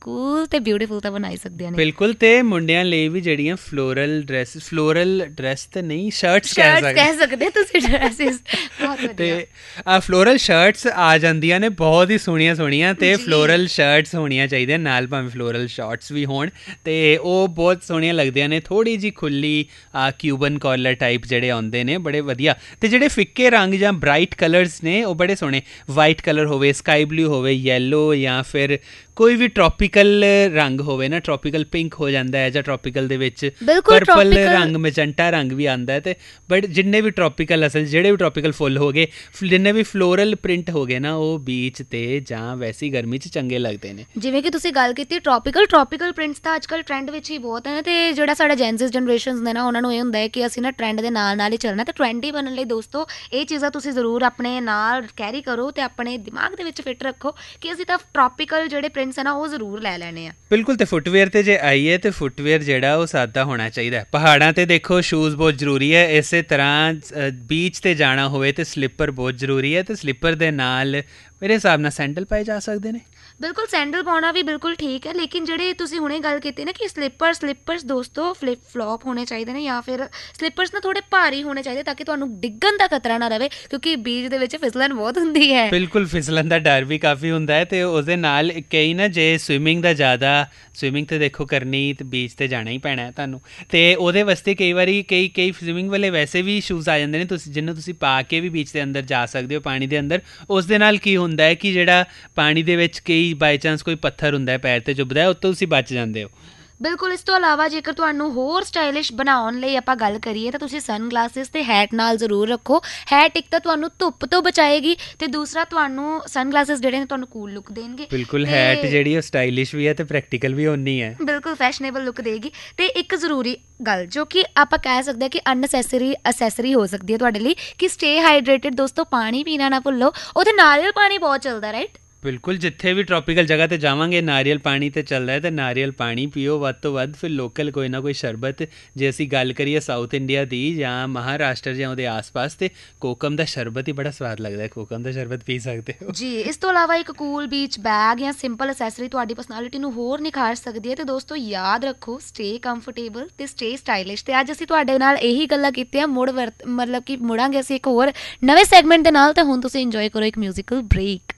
Cool ਤੇ beautiful ਤਾਂ ਬਣਾ ਹੀ ਸਕਦੇ ਨੇ। ਬਿਲਕੁਲ। ਤੇ ਮੁੰਡਿਆਂ ਲਈ ਵੀ ਜਿਹੜੀਆਂ ਫਲੋਰਲ ਡਰੈਸ ਤੇ ਨਹੀਂ, ਸ਼ਰਟਸ ਕਹਿ ਸਕਦੇ ਤੁਸੀਂ, ਡਰੈਸਿਸ ਬਹੁਤ ਵਧੀਆ। ਤੇ ਫਲੋਰਲ ਸ਼ਰਟਸ ਆ ਜਾਂਦੀਆਂ ਨੇ ਬਹੁਤ ਹੀ ਸੋਹਣੀਆਂ ਤੇ ਫਲੋਰਲ ਸ਼ਰਟਸ ਹੋਣੀਆਂ ਚਾਹੀਦੀਆਂ ਨਾਲ, ਭਾਵੇਂ ਫਲੋਰਲ ਸ਼ਾਰਟਸ ਵੀ ਹੋਣ, ਤੇ ਉਹ ਬਹੁਤ ਸੋਹਣੀਆਂ ਲੱਗਦੀਆਂ ਨੇ। ਥੋੜ੍ਹੀ ਜਿਹੀ ਖੁੱਲੀ ਕਿਊਬਨ ਕਾਲਰ ਟਾਈਪ ਜਿਹੜੇ ਆਉਂਦੇ ਨੇ, ਬੜੇ ਵਧੀਆ। ਤੇ ਜਿਹੜੇ ਫਿੱਕੇ ਰੰਗ ਜਾਂ ਬ੍ਰਾਈਟ ਕਲਰਸ ਨੇ ਉਹ ਬੜੇ ਸੋਹਣੇ, ਵਾਈਟ ਕਲਰ ਹੋਵੇ, ਸਕਾਈ ਬਲੂ ਹੋਵੇ, ਯੈਲੋ, ਜਾਂ ਫਿਰ ਕੋਈ ਵੀ ਟ੍ਰੋਪੀਕਲ ਰੰਗ ਹੋਵੇ ਨਾ, ਟ੍ਰੋਪੀਕਲ ਪਿੰਕ ਹੋ ਜਾਂਦਾ ਹੈ, ਜਾਂ ਟ੍ਰੋਪੀਕਲ ਦੇ ਵਿੱਚ ਪਰਪਲ ਰੰਗ, ਮੈਜੈਂਟਾ ਰੰਗ ਵੀ ਆਉਂਦਾ ਹੈ। ਤੇ ਬਟ ਜਿੰਨੇ ਵੀ ਟ੍ਰੋਪੀਕਲ, ਅਸਲ ਜਿਹੜੇ ਵੀ ਟ੍ਰੋਪੀਕਲ ਫੁੱਲ ਹੋ ਗਏ, ਜਿੰਨੇ ਵੀ ਫਲੋਰਲ ਪ੍ਰਿੰਟ ਹੋ ਗਏ ਨਾ, ਉਹ ਬੀਚ ਤੇ ਜਾਂ ਵੈਸੀ ਗਰਮੀ 'ਚ ਚੰਗੇ ਲੱਗਦੇ ਨੇ। ਜਿਵੇਂ ਕਿ ਤੁਸੀਂ ਗੱਲ ਕੀਤੀ ਟ੍ਰੋਪੀਕਲ ਪ੍ਰਿੰਟਸ ਤਾਂ ਅੱਜ ਕੱਲ੍ਹ ਟਰੈਂਡ ਵਿੱਚ ਹੀ ਬਹੁਤ ਹੈ। ਤੇ ਜਿਹੜਾ ਸਾਡਾ ਜੈਨਜ਼ਿਸ ਜਨਰੇਸ਼ਨਸ ਨੇ ਨਾ, ਉਹਨਾਂ ਨੂੰ ਇਹ ਹੁੰਦਾ ਹੈ ਕਿ ਅਸੀਂ ਨਾ ਟਰੈਂਡ ਦੇ ਨਾਲ ਹੀ ਚੱਲਣਾ। ਤੇ ਟਰੈਂਡੀ ਬਣਨ ਲਈ ਦੋਸਤੋ ਇਹ ਚੀਜ਼ਾਂ ਤੁਸੀਂ ਜ਼ਰੂਰ ਆਪਣੇ ਨਾਲ ਕੈਰੀ ਕਰੋ ਤੇ ਆਪਣੇ ਦਿਮਾਗ ਦੇ ਵਿੱਚ ਫਿੱਟ ਰੱਖੋ ਕਿ ਅਸੀਂ ਤਾਂ ਟ੍ਰੋਪੀਕਲ ਜਿਹੜੇ ਪ੍ਰਿੰਟਸ ਹੈ ਨਾ ਉਹ ਜ਼ਰੂਰ ਲੈ ਲੈਣੇ ਆ। ਬਿਲਕੁਲ। ਤੇ ਫੁੱਟਵੇਅਰ ਤੇ ਜੇ ਆਈਏ ਤੇ ਫੁੱਟਵੇਅਰ ਜਿਹੜਾ ਉਹ ਸਾਦਾ ਹੋਣਾ ਚਾਹੀਦਾ। ਪਹਾੜਾਂ ਤੇ ਦੇਖੋ ਸ਼ੂਜ਼ ਬਹੁਤ ਜ਼ਰੂਰੀ ਹੈ, ਇਸੇ ਤਰ੍ਹਾਂ ਬੀਚ ਤੇ ਜਾਣਾ ਹੋਵੇ ਤੇ ਸਲਿੱਪਰ ਬਹੁਤ ਜ਼ਰੂਰੀ ਹੈ। ਤੇ ਸਲਿੱਪਰ ਦੇ ਨਾਲ ਮੇਰੇ ਹਿਸਾਬ ਨਾਲ ਸੈਂਡਲ ਪਾਏ ਜਾ ਸਕਦੇ ਨੇ। ਬਿਲਕੁਲ, ਸੈਂਡਲ ਪਾਉਣਾ ਵੀ ਬਿਲਕੁਲ ਠੀਕ ਹੈ, ਲੇਕਿਨ ਜਿਹੜੇ ਤੁਸੀਂ ਹੁਣੇ ਗੱਲ ਕੀਤੀ ਨਾ ਕਿ ਸਲਿੱਪਰਸ ਦੋਸਤੋ ਫਲਿਪ ਫਲੌਪ ਹੋਣੇ ਚਾਹੀਦੇ ਨੇ, ਜਾਂ ਫਿਰ ਸਲਿੱਪਰਸ ਨਾ ਥੋੜ੍ਹੇ ਭਾਰੀ ਹੋਣੇ ਚਾਹੀਦੇ ਤਾਂ ਕਿ ਤੁਹਾਨੂੰ ਡਿੱਗਣ ਦਾ ਖਤਰਾ ਨਾ ਰਹੇ, ਕਿਉਂਕਿ ਬੀਚ ਦੇ ਵਿੱਚ ਫਿਸਲਣ ਬਹੁਤ ਹੁੰਦੀ ਹੈ। ਬਿਲਕੁਲ, ਫਿਸਲਣ ਦਾ ਡਰ ਵੀ ਕਾਫੀ ਹੁੰਦਾ ਹੈ। ਤੇ ਉਸਦੇ ਨਾਲ ਕਈ ਨਾ, ਜੇ ਸਵਿਮਿੰਗ ਤੇ ਦੇਖੋ ਕਰਨੀ ਤੇ ਬੀਚ ਤੇ ਜਾਣਾ ਹੀ ਪੈਣਾ ਤੁਹਾਨੂੰ, ਤੇ ਉਹਦੇ ਵਾਸਤੇ ਕਈ ਵਾਰੀ ਕਈ ਸਵਿਮਿੰਗ ਵਾਲੇ ਵੈਸੇ ਵੀ ਸ਼ੂਜ਼ ਆ ਜਾਂਦੇ ਨੇ ਜਿਹਨੂੰ ਤੁਸੀਂ ਪਾ ਕੇ ਵੀ ਬੀਚ ਦੇ ਅੰਦਰ ਜਾ ਸਕਦੇ ਹੋ, ਪਾਣੀ ਦੇ ਅੰਦਰ। ਉਸ ਦੇ ਨਾਲ ਕੀ ਹੁੰਦਾ ਹੈ ਕਿ ਜਿਹੜਾ ਪਾਣੀ ਦੇ ਵਿੱਚ ਕਈ ਬਾਈ ਚਾਂਸ ਕੋਈ ਪੱਥਰ ਹੁੰਦਾ ਹੈ ਪੈਰ ਤੇ ਚੁੱਭਦਾ ਹੈ, ਉਹ ਤੋਂ ਤੁਸੀਂ ਬਚ ਜਾਂਦੇ ਹੋ। ਬਿਲਕੁਲ। ਇਸ ਤੋਂ ਇਲਾਵਾ ਜੇਕਰ ਤੁਹਾਨੂੰ ਹੋਰ ਸਟਾਈਲਿਸ਼ ਬਣਾਉਣ ਲਈ ਆਪਾਂ ਗੱਲ ਕਰੀਏ ਤਾਂ ਤੁਸੀਂ ਸਨ ਗਲਾਸਿਸ ਤੇ ਹੈਟ ਨਾਲ ਜ਼ਰੂਰ ਰੱਖੋ। ਹੈਟ ਇੱਕ ਤਾਂ ਤੁਹਾਨੂੰ ਧੁੱਪ ਤੋਂ ਬਚਾਏਗੀ ਤੇ ਦੂਸਰਾ ਤੁਹਾਨੂੰ ਸਨ ਗਲਾਸਿਸ ਜਿਹੜੇ ਨੇ ਤੁਹਾਨੂੰ ਕੂਲ ਲੁੱਕ ਦੇਣਗੇ। ਬਿਲਕੁਲ, ਹੈਟ ਜਿਹੜੀ ਉਹ ਸਟਾਈਲਿਸ਼ ਵੀ ਹੈ ਤੇ ਪ੍ਰੈਕਟੀਕਲ ਵੀ ਓਨੀ ਹੈ। ਬਿਲਕੁਲ, ਫੈਸ਼ਨੇਬਲ ਲੁੱਕ ਦੇਗੀ। ਤੇ ਇੱਕ ਜ਼ਰੂਰੀ ਗੱਲ ਜੋ ਕਿ ਆਪਾਂ ਕਹਿ ਸਕਦੇ ਹਾਂ ਕਿ ਅਨਨੈਸੈਸਰੀ ਅਸੈਸਰੀ ਹੋ ਸਕਦੀ ਹੈ ਤੁਹਾਡੇ ਲਈ, ਕਿ ਸਟੇ ਹਾਈਡਰੇਟਿਡ ਦੋਸਤੋ, ਪਾਣੀ ਪੀਣਾ ਨਾ ਭੁੱਲੋ। ਉਹਦੇ ਨਾਰੀਅਲ ਪਾਣੀ ਬਹੁਤ ਚੱਲਦਾ, ਰਾਈਟ? ਬਿਲਕੁਲ, ਜਿੱਥੇ ਵੀ ਟ੍ਰੋਪੀਕਲ ਜਗ੍ਹਾ 'ਤੇ ਜਾਵਾਂਗੇ ਨਾਰੀਅਲ ਪਾਣੀ ਤੇ ਚੱਲਦਾ ਹੈ, ਤੇ ਨਾਰੀਅਲ ਪਾਣੀ ਪੀਓ ਵੱਧ ਤੋਂ ਵੱਧ। ਫਿਰ ਲੋਕਲ ਕੋਈ ਨਾ ਕੋਈ ਸ਼ਰਬਤ, ਜੇ ਅਸੀਂ ਗੱਲ ਕਰੀਏ ਸਾਊਥ ਇੰਡੀਆ ਦੀ ਜਾਂ ਮਹਾਰਾਸ਼ਟਰ ਜਾਂ ਉਹਦੇ ਆਸ-ਪਾਸ, ਤੇ ਕੋਕਮ ਦਾ ਸ਼ਰਬਤ ਹੀ ਬੜਾ ਸਵਾਦ ਲੱਗਦਾ ਹੈ। ਕੋਕਮ ਦਾ ਸ਼ਰਬਤ ਪੀ ਸਕਦੇ ਹੋ ਜੀ। ਇਸ ਤੋਂ ਇਲਾਵਾ ਇੱਕ ਕੂਲ ਬੀਚ ਬੈਗ ਜਾਂ ਸਿੰਪਲ ਅਸੈਸਰੀ ਤੁਹਾਡੀ ਪਰਸਨੈਲਿਟੀ ਨੂੰ ਹੋਰ ਨਿਖਾਰ ਸਕਦੀ ਹੈ। ਤੇ ਦੋਸਤੋ ਯਾਦ ਰੱਖੋ, ਸਟੇ ਕੰਫਰਟੇਬਲ ਤੇ ਸਟੇ ਸਟਾਈਲਿਸ਼। ਤੇ ਅੱਜ ਅਸੀਂ ਤੁਹਾਡੇ ਨਾਲ ਇਹੀ ਗੱਲਾਂ ਕੀਤੀਆਂ। ਮਤਲਬ ਕਿ ਮੁੜਾਂਗੇ ਅਸੀਂ ਇੱਕ ਹੋਰ ਨਵੇਂ ਸੈਗਮੈਂਟ ਦੇ ਨਾਲ। ਤੇ ਹੁਣ ਤੁਸੀਂ ਇੰਜੋਏ ਕਰੋ ਇੱਕ ਮਿਊਜ਼ੀਕਲ ਬ੍ਰੇਕ।